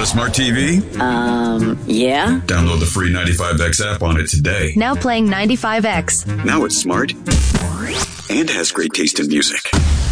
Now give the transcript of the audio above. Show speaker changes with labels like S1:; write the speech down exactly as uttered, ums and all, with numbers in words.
S1: a smart T V?
S2: Um, yeah.
S1: Download the free ninety-five X app on it today.
S3: Now playing ninety-five X.
S4: Now it's smart and has great taste in music.